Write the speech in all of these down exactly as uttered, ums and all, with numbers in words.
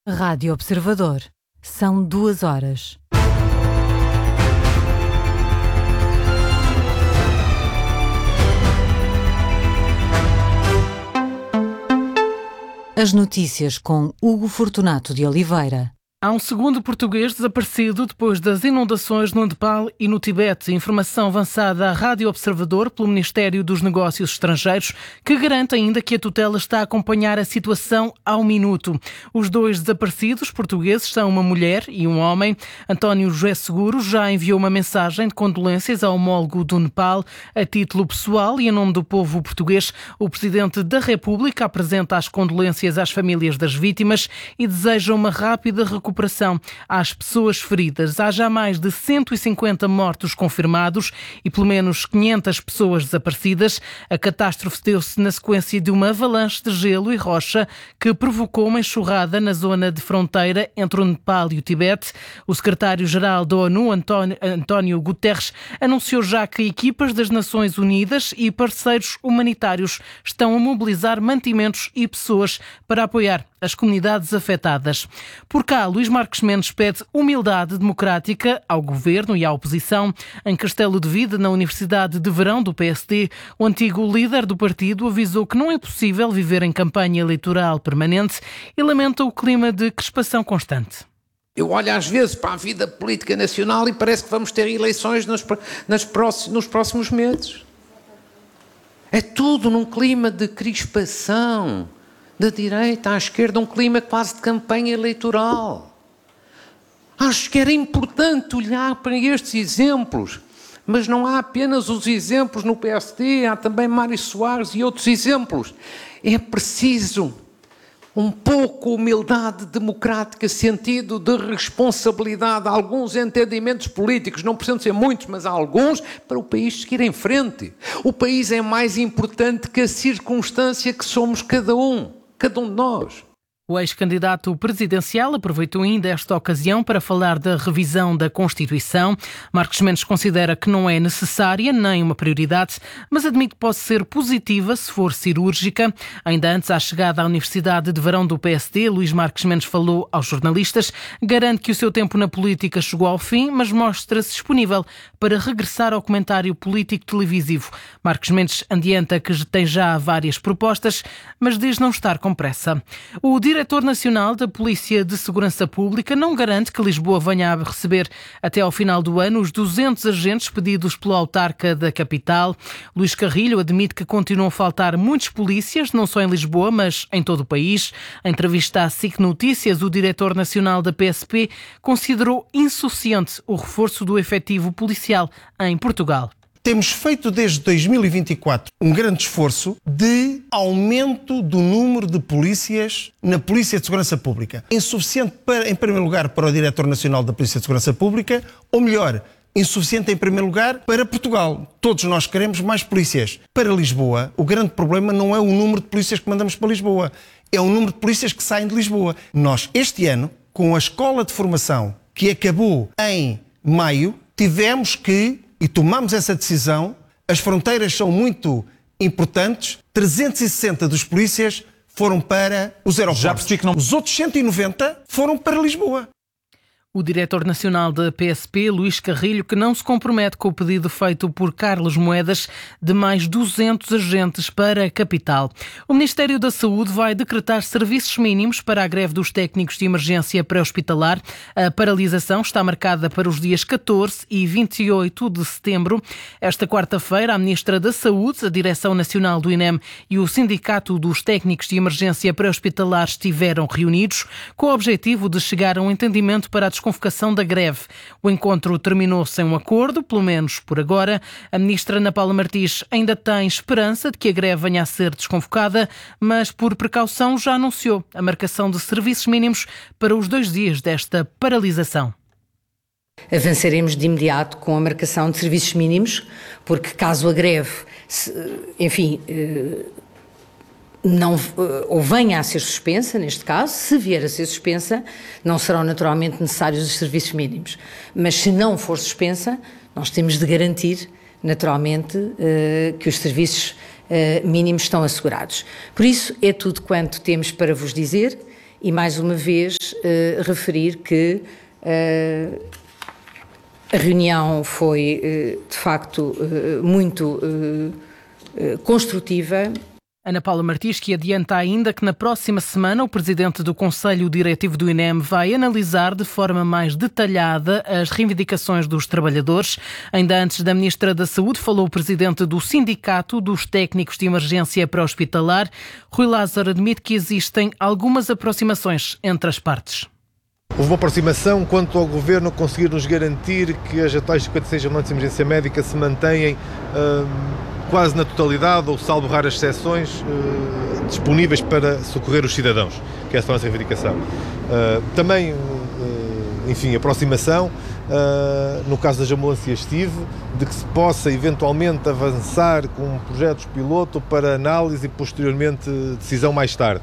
Rádio Observador. São duas horas. As notícias com Hugo Fortunato de Oliveira. Há um segundo português desaparecido depois das inundações no Nepal e no Tibete. Informação avançada à Rádio Observador pelo Ministério dos Negócios Estrangeiros, que garante ainda que a tutela está a acompanhar a situação ao minuto. Os dois desaparecidos portugueses são uma mulher e um homem. António José Seguro já enviou uma mensagem de condolências ao homólogo do Nepal. A título pessoal e em nome do povo português, o Presidente da República apresenta as condolências às famílias das vítimas e deseja uma rápida recuperação às pessoas feridas. Há já mais de cento e cinquenta mortos confirmados e pelo menos quinhentas pessoas desaparecidas. A catástrofe deu-se na sequência de uma avalanche de gelo e rocha que provocou uma enxurrada na zona de fronteira entre o Nepal e o Tibete. O secretário-geral da ONU, António, António Guterres, anunciou já que equipas das Nações Unidas e parceiros humanitários estão a mobilizar mantimentos e pessoas para apoiar as comunidades afetadas. Por cá, Luís Marques Mendes pede humildade democrática ao governo e à oposição. Em Castelo de Vide, na Universidade de Verão do P S D, o antigo líder do partido avisou que não é possível viver em campanha eleitoral permanente e lamenta o clima de crispação constante. Eu olho às vezes para a vida política nacional e parece que vamos ter eleições nos, nas próximos, nos próximos meses. É tudo num clima de crispação. Da direita à esquerda, um clima quase de campanha eleitoral. Acho que era importante olhar para estes exemplos, mas não há apenas os exemplos no P S D, há também Mário Soares e outros exemplos. É preciso um pouco de humildade democrática, sentido de responsabilidade, alguns entendimentos políticos, não precisam ser muitos, mas há alguns, para o país seguir em frente. O país é mais importante que a circunstância que somos cada um. Cada um de nós. O ex-candidato presidencial aproveitou ainda esta ocasião para falar da revisão da Constituição. Marques Mendes considera que não é necessária nem uma prioridade, mas admite que pode ser positiva se for cirúrgica. Ainda antes, à chegada à Universidade de Verão do P S D, Luís Marques Mendes falou aos jornalistas, garante que o seu tempo na política chegou ao fim, mas mostra-se disponível para regressar ao comentário político televisivo. Marques Mendes adianta que tem já várias propostas, mas diz não estar com pressa. O O diretor nacional da Polícia de Segurança Pública não garante que Lisboa venha a receber até ao final do ano os duzentos agentes pedidos pelo autarca da capital. Luís Carrilho admite que continuam a faltar muitos polícias, não só em Lisboa, mas em todo o país. Em entrevista à S I C Notícias, o diretor nacional da P S P considerou insuficiente o reforço do efetivo policial em Portugal. Temos feito desde dois mil e vinte e quatro um grande esforço de aumento do número de polícias na Polícia de Segurança Pública. Insuficiente, para, em primeiro lugar, para o Diretor Nacional da Polícia de Segurança Pública, ou melhor, insuficiente em primeiro lugar para Portugal. Todos nós queremos mais polícias. Para Lisboa, o grande problema não é o número de polícias que mandamos para Lisboa, é o número de polícias que saem de Lisboa. Nós, este ano, com a escola de formação que acabou em maio, tivemos que e tomamos essa decisão, as fronteiras são muito importantes, trezentos e sessenta dos polícias foram para os aeroportos. Já percebi que não... Os outros cento e noventa foram para Lisboa. O diretor nacional da P S P, Luís Carrilho, que não se compromete com o pedido feito por Carlos Moedas de mais duzentos agentes para a capital. O Ministério da Saúde vai decretar serviços mínimos para a greve dos técnicos de emergência pré-hospitalar. A paralisação está marcada para os dias catorze e vinte e oito de setembro. Esta quarta-feira, a Ministra da Saúde, a Direção Nacional do I N E M e o Sindicato dos Técnicos de Emergência pré-hospitalar estiveram reunidos com o objetivo de chegar a um entendimento para a desconvocação da greve. O encontro terminou sem um acordo, pelo menos por agora. A ministra Ana Paula Martins ainda tem esperança de que a greve venha a ser desconvocada, mas por precaução já anunciou a marcação de serviços mínimos para os dois dias desta paralisação. Avançaremos de imediato com a marcação de serviços mínimos, porque caso a greve, enfim, não, ou venha a ser suspensa, neste caso, se vier a ser suspensa, não serão naturalmente necessários os serviços mínimos. Mas se não for suspensa, nós temos de garantir, naturalmente, que os serviços mínimos estão assegurados. Por isso, é tudo quanto temos para vos dizer E, mais uma vez, uh, referir que uh, a reunião foi, uh, de facto, uh, muito uh, uh, construtiva. Ana Paula Martins, que adianta ainda que na próxima semana o presidente do Conselho Diretivo do INEM vai analisar de forma mais detalhada as reivindicações dos trabalhadores. Ainda antes da Ministra da Saúde falou o presidente do Sindicato dos Técnicos de Emergência Pré-Hospitalar. Rui Lázaro admite que existem algumas aproximações entre as partes. Houve uma aproximação quanto ao Governo conseguir nos garantir que as atuais cinquenta e seis ambulantes de emergência médica se mantêm hum, quase na totalidade, ou salvo raras exceções, hum, disponíveis para socorrer os cidadãos, que é essa a nossa reivindicação. Uh, também, uh, enfim, aproximação, uh, no caso das ambulâncias estive, de que se possa eventualmente avançar com projetos piloto para análise e posteriormente decisão mais tarde.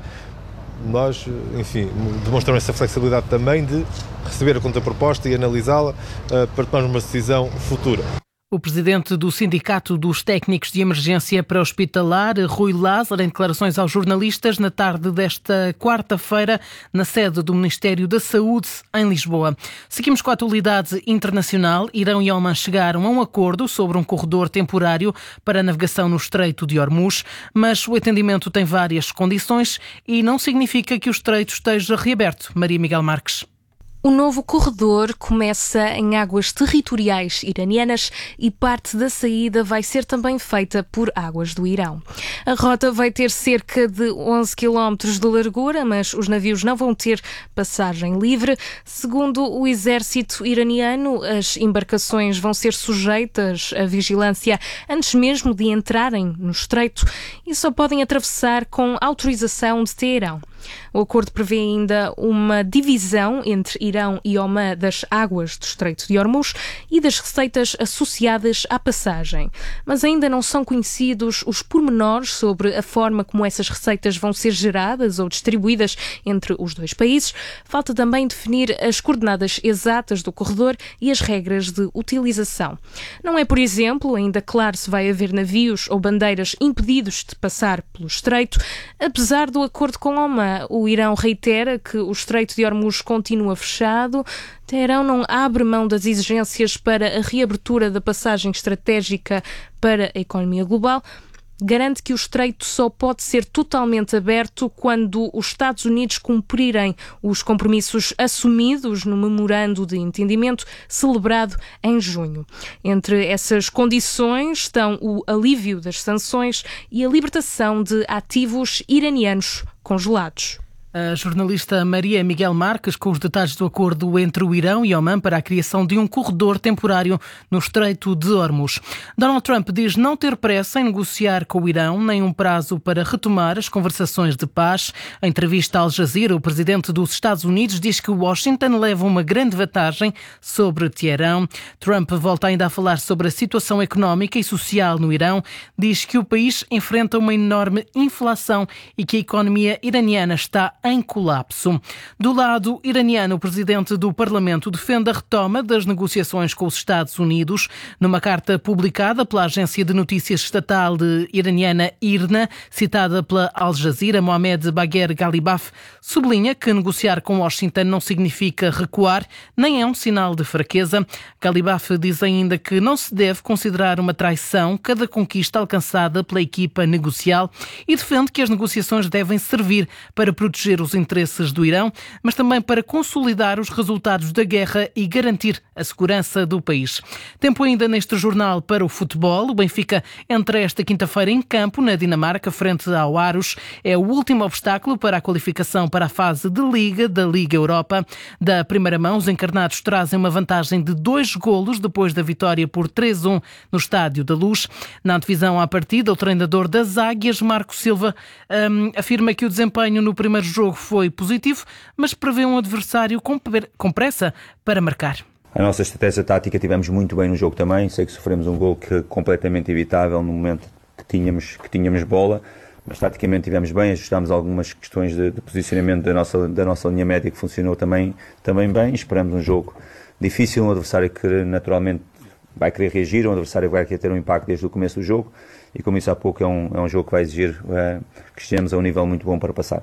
Nós, enfim, demonstramos essa flexibilidade também de receber a contraproposta e analisá-la uh, para tomarmos uma decisão futura. O presidente do Sindicato dos Técnicos de Emergência Pré-Hospitalar, Rui Lázaro, em declarações aos jornalistas na tarde desta quarta-feira, na sede do Ministério da Saúde, em Lisboa. Seguimos com a atualidade internacional. Irão e Omã chegaram a um acordo sobre um corredor temporário para a navegação no Estreito de Hormuz, mas o entendimento tem várias condições e não significa que o estreito esteja reaberto. Maria Miguel Marques. O novo corredor começa em águas territoriais iranianas e parte da saída vai ser também feita por águas do Irão. A rota vai ter cerca de onze quilómetros de largura, mas os navios não vão ter passagem livre. Segundo o exército iraniano, as embarcações vão ser sujeitas à vigilância antes mesmo de entrarem no estreito e só podem atravessar com autorização de Teherão. O acordo prevê ainda uma divisão entre Irão e Omã das águas do Estreito de Hormuz e das receitas associadas à passagem. Mas ainda não são conhecidos os pormenores sobre a forma como essas receitas vão ser geradas ou distribuídas entre os dois países. Falta também definir as coordenadas exatas do corredor e as regras de utilização. Não é, por exemplo, ainda claro se vai haver navios ou bandeiras impedidos de passar pelo estreito. Apesar do acordo com Omã, o Irão reitera que o Estreito de Hormuz continua fechado. Teherão não abre mão das exigências para a reabertura da passagem estratégica para a economia global. Garante que o estreito só pode ser totalmente aberto quando os Estados Unidos cumprirem os compromissos assumidos no memorando de entendimento celebrado em junho. Entre essas condições estão o alívio das sanções e a libertação de ativos iranianos congelados. A jornalista Maria Miguel Marques com os detalhes do acordo entre o Irão e Omã para a criação de um corredor temporário no Estreito de Hormuz. Donald Trump diz não ter pressa em negociar com o Irão, nem um prazo para retomar as conversações de paz. Em entrevista à Al Jazeera, o presidente dos Estados Unidos diz que Washington leva uma grande vantagem sobre Teherão. Trump volta ainda a falar sobre a situação económica e social no Irão. Diz que o país enfrenta uma enorme inflação e que a economia iraniana está em colapso. Do lado iraniano, o presidente do Parlamento defende a retoma das negociações com os Estados Unidos. Numa carta publicada pela agência de notícias estatal de iraniana I R N A, citada pela Al Jazeera, Mohamed Bagher Ghalibaf sublinha que negociar com Washington não significa recuar, nem é um sinal de fraqueza. Ghalibaf diz ainda que não se deve considerar uma traição cada conquista alcançada pela equipa negocial e defende que as negociações devem servir para proteger os interesses do Irão, mas também para consolidar os resultados da guerra e garantir a segurança do país. Tempo ainda neste jornal para o futebol. O Benfica entra esta quinta-feira em campo na Dinamarca, frente ao Aros. É o último obstáculo para a qualificação para a fase de Liga da Liga Europa. Da primeira mão, os encarnados trazem uma vantagem de dois golos depois da vitória por três a um no Estádio da Luz. Na antevisão à partida, o treinador das Águias, Marco Silva, hum, afirma que o desempenho no primeiro jogo foi positivo, mas prevê um adversário com, com pressa para marcar. A nossa estratégia tática tivemos muito bem no jogo também. Sei que sofremos um gol que completamente evitável no momento que tínhamos, que tínhamos bola, mas taticamente tivemos bem, ajustámos algumas questões de, de posicionamento da nossa, da nossa linha média que funcionou também, também bem. Esperamos um jogo difícil, um adversário que naturalmente vai querer reagir, um adversário que vai querer ter um impacto desde o começo do jogo e, como disse há pouco, é um, é um jogo que vai exigir uh, que estejamos a um nível muito bom para passar.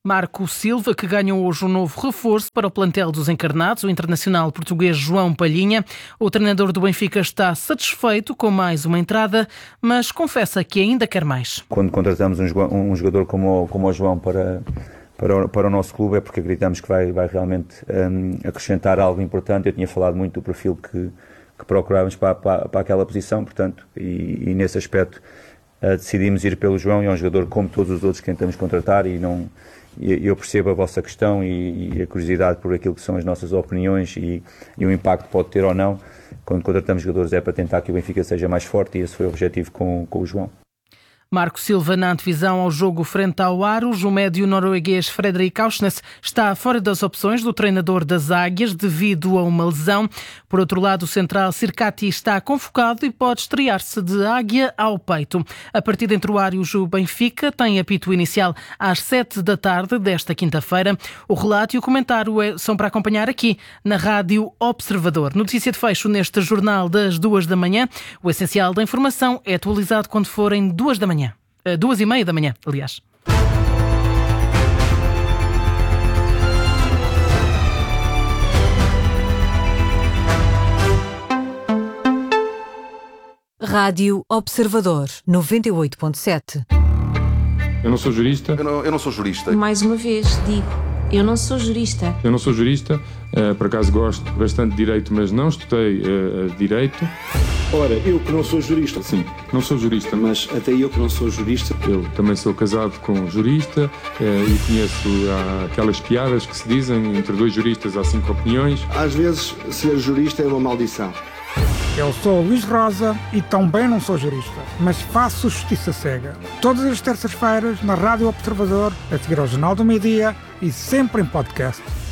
Marco Silva, que ganhou hoje um novo reforço para o plantel dos encarnados, o internacional português João Palhinha. O treinador do Benfica está satisfeito com mais uma entrada, mas confessa que ainda quer mais. Quando contratamos um jogador como o, como o João para, para, o, para o nosso clube é porque acreditamos que vai, vai realmente um, acrescentar algo importante. Eu tinha falado muito do perfil que, que procurávamos para, para, para aquela posição, portanto, e, e nesse aspecto uh, decidimos ir pelo João, e é um jogador como todos os outros que tentamos contratar, e não... Eu percebo a vossa questão e a curiosidade por aquilo que são as nossas opiniões e, e o impacto que pode ter ou não. Quando contratamos jogadores é para tentar que o Benfica seja mais forte, e esse foi o objetivo com, com o João. Marco Silva na antevisão ao jogo frente ao Aros. O médio norueguês Fredrik Aursnes está fora das opções do treinador das Águias devido a uma lesão. Por outro lado, o central Sirkati está convocado e pode estrear-se de águia ao peito. A partida entre o Aros e o Benfica tem apito inicial às sete da tarde desta quinta-feira. O relato e o comentário são para acompanhar aqui na Rádio Observador. Notícia de fecho neste jornal das duas da manhã. O essencial da informação é atualizado quando forem duas da manhã. Duas e meia da manhã, aliás. Rádio Observador, noventa e oito ponto sete. Eu não sou jurista. Eu não, eu não sou jurista. Mais uma vez, digo, eu não sou jurista. Eu não sou jurista, uh, por acaso gosto bastante de direito, mas não estudei uh, direito. Ora, eu que não sou jurista. Sim, não sou jurista. Mas até eu que não sou jurista. Eu também sou casado com um jurista uh, e conheço uh, aquelas piadas que se dizem, entre dois juristas há cinco opiniões. Às vezes, ser jurista é uma maldição. Eu sou Luís Rosa e também não sou jurista, mas faço justiça cega. Todas as terças-feiras na Rádio Observador, a seguir ao Jornal do Meio-Dia e sempre em podcast.